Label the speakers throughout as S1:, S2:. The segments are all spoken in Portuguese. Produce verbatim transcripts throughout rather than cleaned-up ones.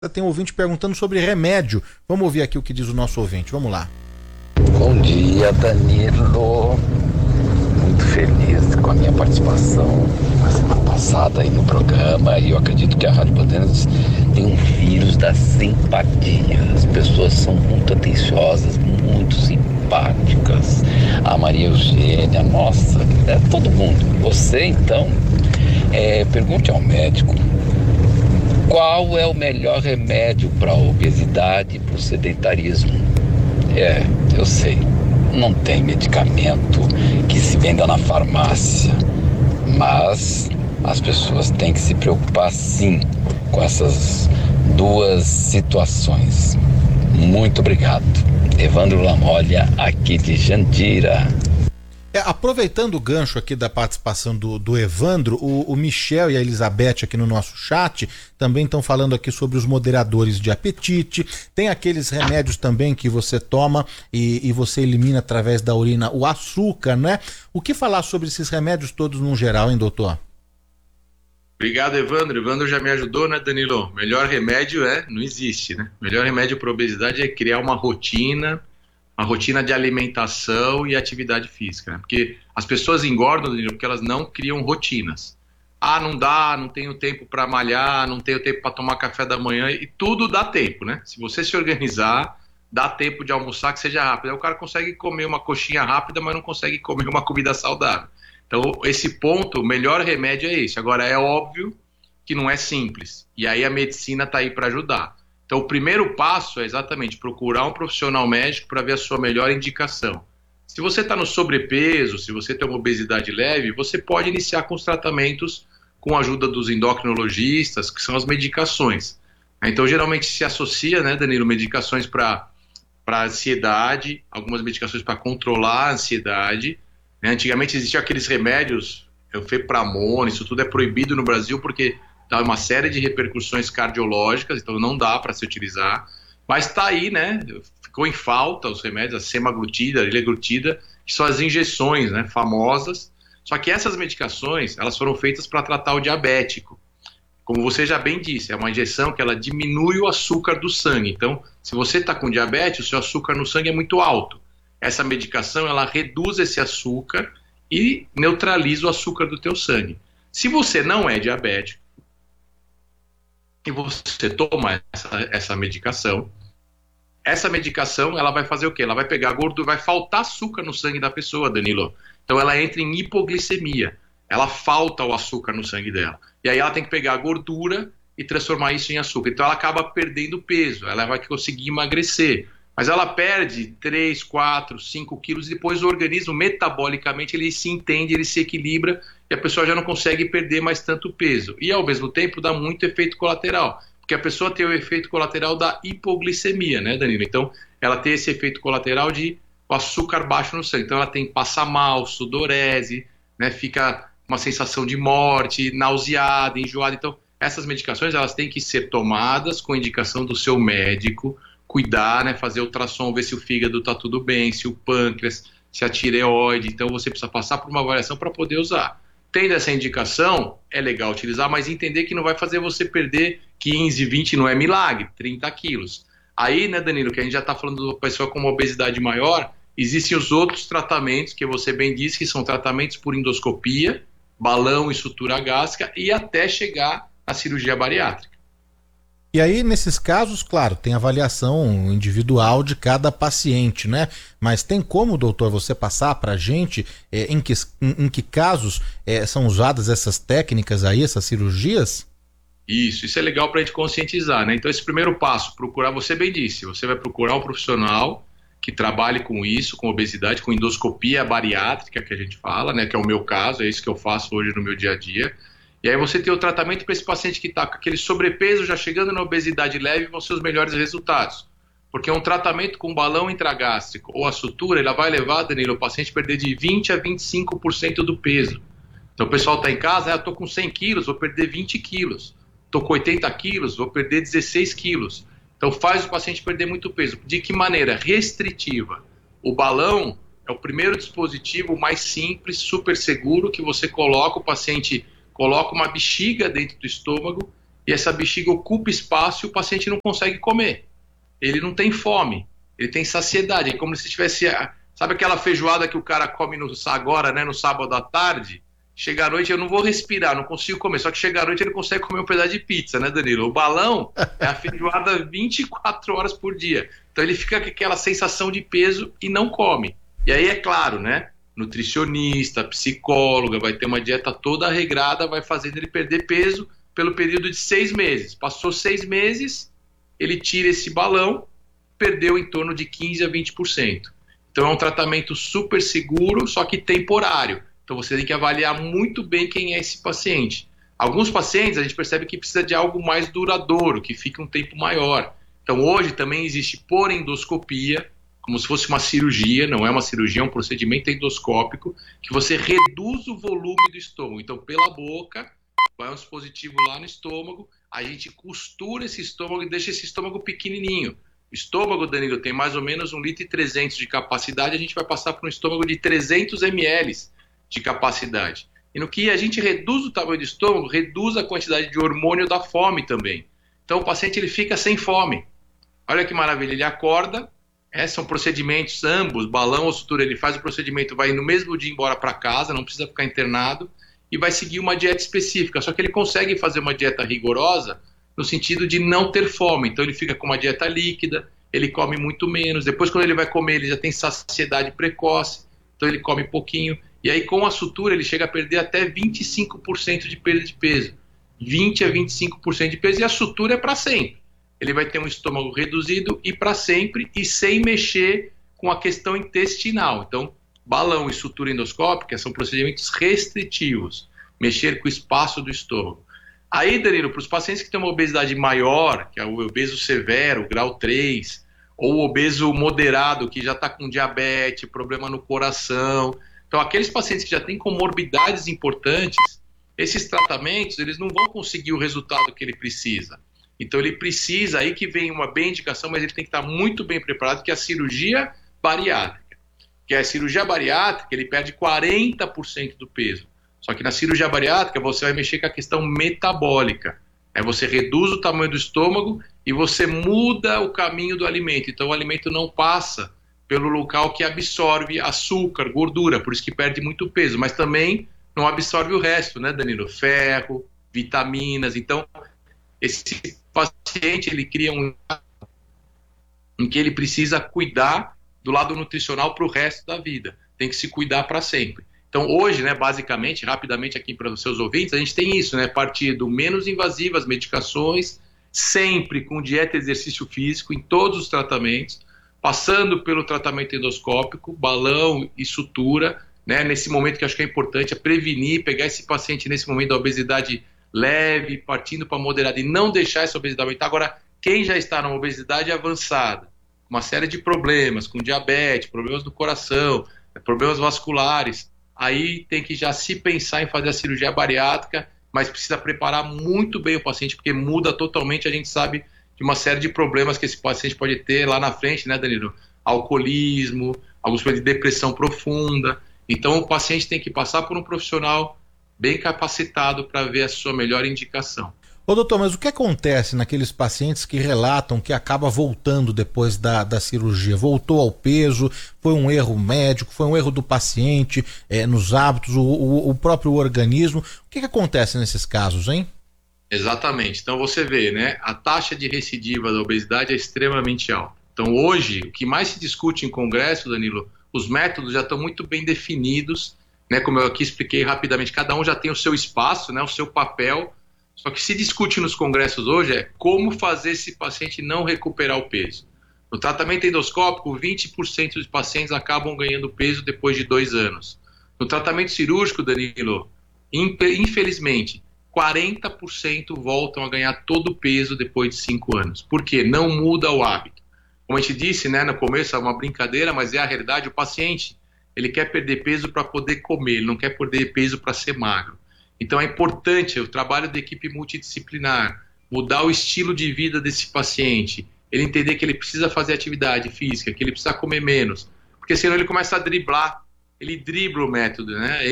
S1: Tem um ouvinte perguntando sobre remédio. Vamos ouvir aqui o que diz o nosso ouvinte. Vamos lá.
S2: Bom dia, Danilo. Muito feliz com a minha participação na semana passada aí no programa. E eu acredito que a Rádio Bandeirantes tem um vírus da simpatia. As pessoas são muito atenciosas, muito simpáticas. A Maria Eugênia, nossa, é todo mundo. Você, então, é, pergunte ao médico qual é o melhor remédio para a obesidade e para o sedentarismo. É, eu sei, não tem medicamento que se venda na farmácia, mas as pessoas têm que se preocupar sim com essas duas situações. Muito obrigado. Evandro Lamolha, aqui de Jandira.
S1: É, aproveitando o gancho aqui da participação do, do Evandro, o, o Michel e a Elizabeth aqui no nosso chat também estão falando aqui sobre os moderadores de apetite. Tem aqueles remédios também que você toma e, e você elimina através da urina o açúcar, né? O que falar sobre esses remédios todos no geral, hein, doutor?
S3: Obrigado, Evandro. Evandro já me ajudou, né, Danilo? Melhor remédio é, não existe, né? Melhor remédio para obesidade é criar uma rotina, uma rotina de alimentação e atividade física, né? Porque as pessoas engordam, Danilo, porque elas não criam rotinas. Ah, não dá, não tenho tempo para malhar, não tenho tempo para tomar café da manhã, e tudo dá tempo, né? Se você se organizar, dá tempo de almoçar que seja rápido. Aí o cara consegue comer uma coxinha rápida, mas não consegue comer uma comida saudável. Então, esse ponto, o melhor remédio é esse. Agora, é óbvio que não é simples, e aí a medicina está aí para ajudar. Então, o primeiro passo é exatamente procurar um profissional médico para ver a sua melhor indicação. Se você está no sobrepeso, se você tem uma obesidade leve, você pode iniciar com os tratamentos com a ajuda dos endocrinologistas, que são as medicações. Então, geralmente se associa, né, Danilo, medicações para para ansiedade, algumas medicações para controlar a ansiedade. Né? Antigamente existiam aqueles remédios, o Fepramona, isso tudo é proibido no Brasil porque dá uma série de repercussões cardiológicas, então não dá para se utilizar, mas está aí, né, ficou em falta os remédios, a semaglutida, a liraglutida, que são as injeções, né, famosas, só que essas medicações, elas foram feitas para tratar o diabético, como você já bem disse, é uma injeção que ela diminui o açúcar do sangue, então se você está com diabetes, o seu açúcar no sangue é muito alto, essa medicação, ela reduz esse açúcar e neutraliza o açúcar do teu sangue. Se você não é diabético, e você toma essa, essa medicação, essa medicação ela vai fazer o quê? Ela vai pegar gordura, vai faltar açúcar no sangue da pessoa, Danilo. Então ela entra em hipoglicemia, ela falta o açúcar no sangue dela. E aí ela tem que pegar a gordura e transformar isso em açúcar. Então ela acaba perdendo peso, ela vai conseguir emagrecer. Mas ela perde três, quatro, cinco quilos e depois o organismo metabolicamente ele se entende, ele se equilibra e a pessoa já não consegue perder mais tanto peso. E ao mesmo tempo dá muito efeito colateral, porque a pessoa tem o efeito colateral da hipoglicemia, né, Danilo? Então ela tem esse efeito colateral de o açúcar baixo no sangue. Então ela tem passa mal, sudorese, né, fica uma sensação de morte, nauseada, enjoada. Então essas medicações elas têm que ser tomadas com indicação do seu médico, cuidar, né, fazer ultrassom, ver se o fígado está tudo bem, se o pâncreas, se a tireoide, então você precisa passar por uma avaliação para poder usar. Tendo essa indicação, é legal utilizar, mas entender que não vai fazer você perder quinze, vinte, não é milagre, trinta quilos. Aí, né, Danilo, que a gente já está falando de uma pessoa com uma obesidade maior, existem os outros tratamentos, que você bem disse, que são tratamentos por endoscopia, balão e sutura gástrica, e até chegar à cirurgia bariátrica.
S1: E aí, nesses casos, claro, tem avaliação individual de cada paciente, né? Mas tem como, doutor, você passar pra gente é, em, que, em, em que casos é, são usadas essas técnicas aí, essas cirurgias?
S3: Isso, isso é legal pra gente conscientizar, né? Então, esse primeiro passo, procurar, você bem disse, você vai procurar um profissional que trabalhe com isso, com obesidade, com endoscopia bariátrica, que a gente fala, né? Que é o meu caso, é isso que eu faço hoje no meu dia a dia. E aí você tem o tratamento para esse paciente que está com aquele sobrepeso, já chegando na obesidade leve, vão ser os melhores resultados. Porque um tratamento com balão intragástrico ou a sutura, ela vai levar, Danilo, o paciente a perder de vinte a vinte e cinco por cento do peso. Então o pessoal está em casa, ah, eu estou com cem quilos, vou perder vinte quilos. Estou com oitenta quilos, vou perder dezesseis quilos. Então faz o paciente perder muito peso. De que maneira? Restritiva. O balão é o primeiro dispositivo mais simples, super seguro, que você coloca o paciente... coloca uma bexiga dentro do estômago e e essa bexiga ocupa espaço e o paciente não consegue comer. Ele não tem fome, ele tem saciedade. É como se tivesse... Sabe aquela feijoada que o cara come no, agora, né, no sábado à tarde? Chega à noite, eu não vou respirar, não consigo comer. Só que chega à noite ele consegue comer um pedaço de pizza, né, Danilo? O balão é a feijoada vinte e quatro horas por dia. Então ele fica com aquela sensação de peso e não come. E aí, é claro, né? Nutricionista, psicóloga, vai ter uma dieta toda regrada, vai fazendo ele perder peso pelo período de seis meses. Passou seis meses, ele tira esse balão, perdeu em torno de quinze a vinte por cento. Então é um tratamento super seguro, só que temporário. Então você tem que avaliar muito bem quem é esse paciente. Alguns pacientes a gente percebe que precisa de algo mais duradouro, que fique um tempo maior. Então hoje também existe por endoscopia, como se fosse uma cirurgia, não é uma cirurgia, é um procedimento endoscópico, que você reduz o volume do estômago. Então pela boca, vai um dispositivo lá no estômago, a gente costura esse estômago e deixa esse estômago pequenininho. O estômago, Danilo, tem mais ou menos um litro e trezentos de capacidade, a gente vai passar para um estômago de trezentos mililitros de capacidade. E no que a gente reduz o tamanho do estômago, reduz a quantidade de hormônio da fome também. Então o paciente ele fica sem fome. Olha que maravilha, ele acorda, é, são procedimentos ambos, balão ou sutura, ele faz o procedimento, vai no mesmo dia embora para casa, não precisa ficar internado, e vai seguir uma dieta específica. Só que ele consegue fazer uma dieta rigorosa no sentido de não ter fome. Então ele fica com uma dieta líquida, ele come muito menos. Depois, quando ele vai comer, ele já tem saciedade precoce, então ele come pouquinho. E aí, com a sutura, ele chega a perder até vinte e cinco por cento de perda de peso. vinte a vinte e cinco por cento de peso, e a sutura é para sempre. Ele vai ter um estômago reduzido e para sempre, e sem mexer com a questão intestinal. Então, balão e sutura endoscópica são procedimentos restritivos. Mexer com o espaço do estômago. Aí, Danilo, para os pacientes que têm uma obesidade maior, que é o obeso severo, grau três, ou o obeso moderado, que já está com diabetes, problema no coração... Então, aqueles pacientes que já têm comorbidades importantes, esses tratamentos, eles não vão conseguir o resultado que ele precisa. Então, ele precisa, aí que vem uma bem indicação, mas ele tem que estar muito bem preparado, que é a cirurgia bariátrica. Que é a cirurgia bariátrica, ele perde quarenta por cento do peso. Só que na cirurgia bariátrica, você vai mexer com a questão metabólica. É, você reduz o tamanho do estômago e você muda o caminho do alimento. Então, o alimento não passa pelo local que absorve açúcar, gordura, por isso que perde muito peso, mas também não absorve o resto, né, Danilo? Ferro, vitaminas. Então, esse paciente, ele cria um em que ele precisa cuidar do lado nutricional para o resto da vida. Tem que se cuidar para sempre. Então, hoje, né, basicamente, rapidamente aqui para os seus ouvintes, a gente tem isso, né, partir do menos invasivas, medicações, sempre com dieta e exercício físico em todos os tratamentos, passando pelo tratamento endoscópico, balão e sutura, né, nesse momento que acho que é importante, é prevenir, pegar esse paciente nesse momento da obesidade leve, partindo para moderada, e não deixar essa obesidade aumentar. Agora, quem já está numa obesidade avançada, uma série de problemas, com diabetes, problemas do coração, problemas vasculares, aí tem que já se pensar em fazer a cirurgia bariátrica, mas precisa preparar muito bem o paciente, porque muda totalmente, a gente sabe, de uma série de problemas que esse paciente pode ter lá na frente, né, Danilo? Alcoolismo, alguns problemas de depressão profunda. Então, o paciente tem que passar por um profissional bem capacitado para ver a sua melhor indicação.
S1: Ô doutor, mas o que acontece naqueles pacientes que relatam que acaba voltando depois da, da cirurgia? Voltou ao peso, foi um erro médico, foi um erro do paciente, é, nos hábitos, o, o, o próprio organismo. O que, que acontece nesses casos, hein?
S3: Exatamente. Então você vê, né, a taxa de recidiva da obesidade é extremamente alta. Então hoje, o que mais se discute em congresso, Danilo, os métodos já estão muito bem definidos, né, como eu aqui expliquei rapidamente, cada um já tem o seu espaço, né, o seu papel, só que se discute nos congressos hoje é como fazer esse paciente não recuperar o peso. No tratamento endoscópico, vinte por cento dos pacientes acabam ganhando peso depois de dois anos. No tratamento cirúrgico, Danilo, infelizmente, quarenta por cento voltam a ganhar todo o peso depois de cinco anos. Por quê? Não muda o hábito. Como a gente disse, né, no começo, é uma brincadeira, mas é a realidade. O paciente, ele quer perder peso para poder comer, ele não quer perder peso para ser magro. Então é importante o trabalho da equipe multidisciplinar, mudar o estilo de vida desse paciente, ele entender que ele precisa fazer atividade física, que ele precisa comer menos, porque senão ele começa a driblar, ele dribla o método, né? Ele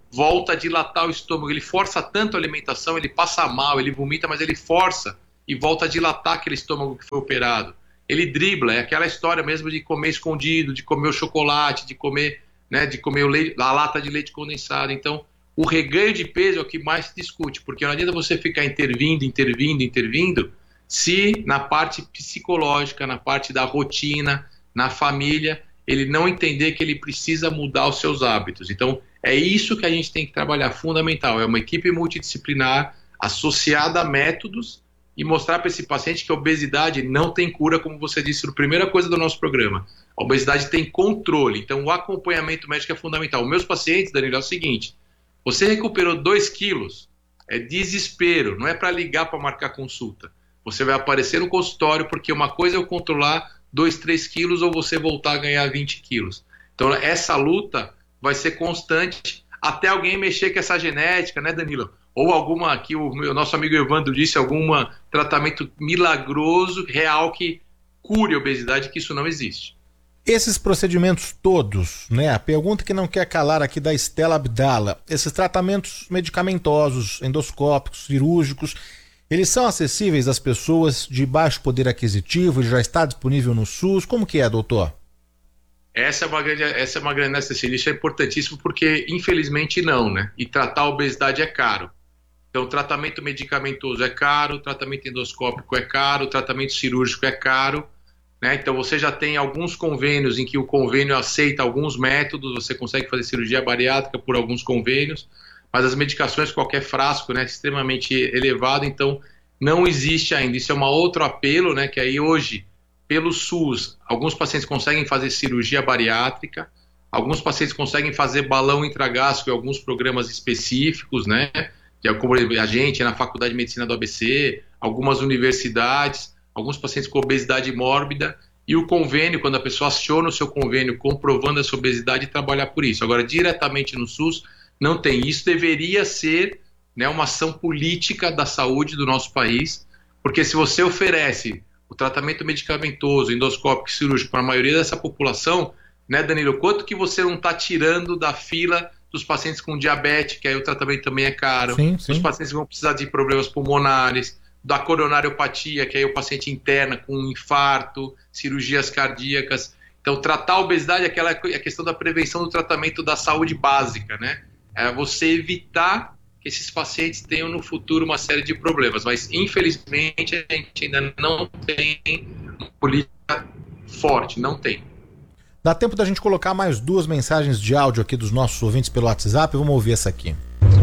S3: volta a dilatar o estômago. Ele força tanto a alimentação, ele passa mal, ele vomita, mas ele força e volta a dilatar aquele estômago que foi operado. Ele dribla, é aquela história mesmo de comer escondido, de comer o chocolate, de comer, né, de comer o leite, a lata de leite condensado. Então, o reganho de peso é o que mais se discute, porque não adianta você ficar intervindo, intervindo, intervindo, se na parte psicológica, na parte da rotina, na família, ele não entender que ele precisa mudar os seus hábitos. Então, é isso que a gente tem que trabalhar, fundamental. É uma equipe multidisciplinar associada a métodos e mostrar para esse paciente que a obesidade não tem cura, como você disse, a primeira coisa do nosso programa. A obesidade tem controle, então o acompanhamento médico é fundamental. Meus pacientes, Danilo, é o seguinte: você recuperou dois quilos, é desespero, não é para ligar para marcar consulta. Você vai aparecer no consultório, porque uma coisa é eu controlar dois, três quilos ou você voltar a ganhar vinte quilos. Então essa luta vai ser constante até alguém mexer com essa genética, né, Danilo? Ou alguma, que o meu, nosso amigo Evandro disse, algum tratamento milagroso, real, que cure a obesidade, que isso não existe.
S1: Esses procedimentos todos, né? A pergunta que não quer calar aqui da Estela Abdala, esses tratamentos medicamentosos, endoscópicos, cirúrgicos, eles são acessíveis às pessoas de baixo poder aquisitivo? Ele já está disponível no SUS? Como que é, doutor?
S3: Essa é uma grande, essa é uma grande necessidade. Isso é importantíssimo porque, infelizmente, não, né? E tratar a obesidade é caro. Então, o tratamento medicamentoso é caro, o tratamento endoscópico é caro, o tratamento cirúrgico é caro, né? Então, você já tem alguns convênios em que o convênio aceita alguns métodos, você consegue fazer cirurgia bariátrica por alguns convênios, mas as medicações, qualquer frasco, né, é extremamente elevado, então não existe ainda. Isso é um outro apelo, né, que aí hoje, pelo SUS, alguns pacientes conseguem fazer cirurgia bariátrica, alguns pacientes conseguem fazer balão intragástrico em alguns programas específicos, né, como a gente na Faculdade de Medicina do A B C, algumas universidades, alguns pacientes com obesidade mórbida, e o convênio, quando a pessoa aciona o seu convênio comprovando essa obesidade, trabalhar por isso. Agora, diretamente no SUS, não tem. Isso deveria ser, né, uma ação política da saúde do nosso país, porque se você oferece o tratamento medicamentoso, endoscópico e cirúrgico para a maioria dessa população, né, Danilo, quanto que você não está tirando da fila dos pacientes com diabetes, que aí o tratamento também é caro,
S1: sim, sim.
S3: Os pacientes que vão precisar de problemas pulmonares, da coronariopatia, que aí o paciente interna com infarto, cirurgias cardíacas. Então, tratar a obesidade é aquela é a questão da prevenção do tratamento da saúde básica, né? É você evitar que esses pacientes tenham no futuro uma série de problemas, mas infelizmente a gente ainda não tem uma política forte, não tem.
S1: Dá tempo da gente colocar mais duas mensagens de áudio aqui dos nossos ouvintes pelo WhatsApp, vamos ouvir essa aqui.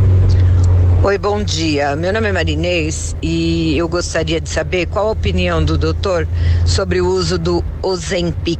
S4: Oi, bom dia. Meu nome é Marinês e eu gostaria de saber qual a opinião do doutor sobre o uso do Ozempic.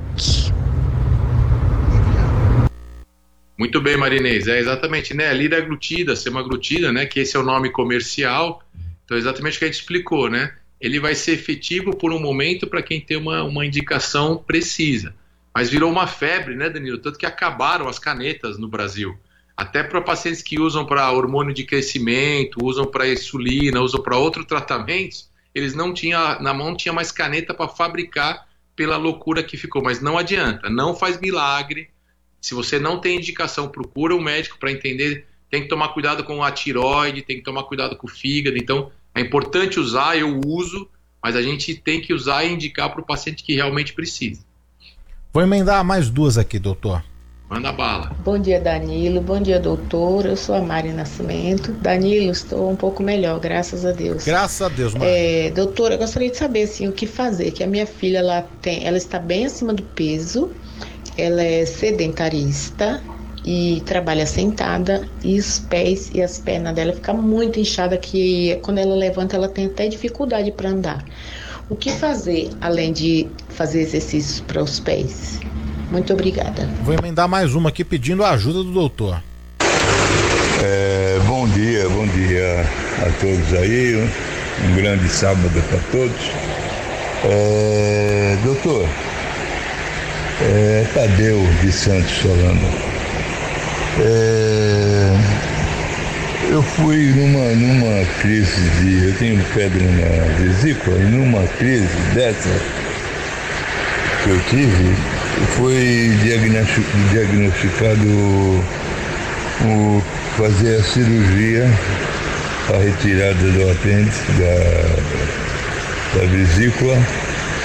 S3: Muito bem, Marinês, é exatamente, né, liraglutida, semaglutida, né, que esse é o nome comercial, então é exatamente o que a gente explicou, né, ele vai ser efetivo por um momento para quem tem uma, uma indicação precisa, mas virou uma febre, né, Danilo, tanto que acabaram as canetas no Brasil, até para pacientes que usam para hormônio de crescimento, usam para insulina, usam para outros tratamentos, eles não tinham, na mão não tinha mais caneta para fabricar pela loucura que ficou, mas não adianta, não faz milagre. Se você não tem indicação, procura um médico para entender, tem que tomar cuidado com a tireoide, tem que tomar cuidado com o fígado, então é importante usar, eu uso, mas a gente tem que usar e indicar para o paciente que realmente precisa.
S1: Vou emendar mais duas aqui, doutor.
S3: Manda bala.
S5: Bom dia, Danilo, bom dia, doutor, eu sou a Mari Nascimento. Danilo, estou um pouco melhor, graças a Deus.
S1: Graças a Deus, Mari.
S5: É, doutor, eu gostaria de saber assim, o que fazer, que a minha filha ela tem, ela está bem acima do peso, ela é sedentarista e trabalha sentada e os pés e as pernas dela ficam muito inchadas que quando ela levanta ela tem até dificuldade para andar. O que fazer além de fazer exercícios para os pés? Muito obrigada.
S1: Vou emendar mais uma aqui pedindo a ajuda do doutor.
S6: É, bom dia, bom dia a todos aí, um grande sábado para todos. É, doutor, É, Tadeu de Santos falando. É, eu fui numa, numa crise de. Eu tenho pedra na vesícula, e numa crise dessa que eu tive, foi diagnosticado o fazer a cirurgia, a retirada do apêndice, da, da vesícula.